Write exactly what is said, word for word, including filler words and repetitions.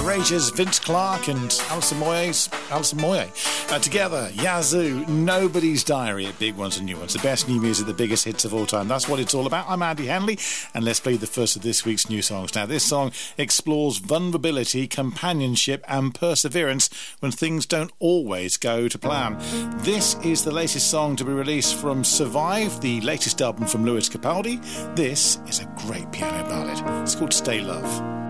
Erasures, Vince Clarke and Alison Moyes, Alison Moyet. Uh, together, Yazoo, Nobody's Diary at Big Ones and New Ones. The best new music, the biggest hits of all time. That's what it's all about. I'm Andy Hanley, and let's play the first of this week's new songs. Now, this song explores vulnerability, companionship and perseverance when things don't always go to plan. This is the latest song to be released from Survive, the latest album from Lewis Capaldi. This is a great piano ballad. It's called Stay Love.